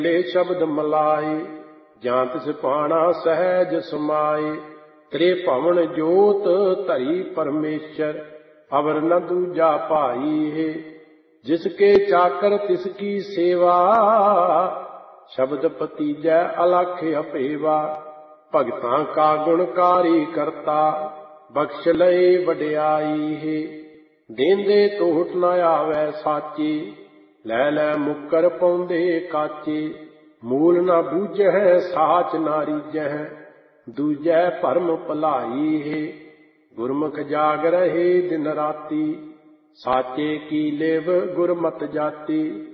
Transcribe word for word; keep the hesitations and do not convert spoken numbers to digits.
ले शब्द मलाए, जां तिस पाणा सहज समाए। तेरे भवन जोत धरी परमेश्वर, अवर न दूजा भाई है। जिसके चाकर तिसकी सेवा, शब्द पतीजै अलख अपेवा। भगतां का गुणकारी करता, बख्श लए वड्याई है। देंदे टोट न आवै साची, लै लै मुकर पाउंदे काचे। मूल न बूझै साच न रीझै, दूजै भरम भलाई है। गुरमुख जाग रहे दिन राती, साचे की लेव गुरमत जाती।